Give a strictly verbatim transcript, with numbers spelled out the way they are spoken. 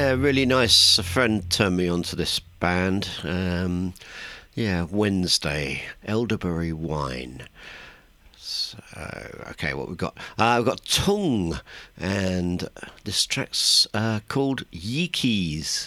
Yeah, really nice. A friend turned me onto this band. Um, yeah, Wednesday, Elderberry Wine. So, okay, what we've got? Uh, we've got Tongue, and this track's uh, called Yeekies.